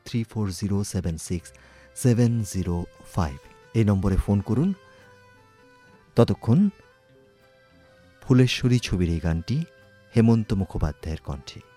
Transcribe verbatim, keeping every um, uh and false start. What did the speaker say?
Three four zero seven six seven zero five এই নম্বরে phone করুন। ততক্ষণ ফুলেশ্বরী ছবির এই গানটি হেমন্ত মুখোপাধ্যায়ের কণ্ঠে।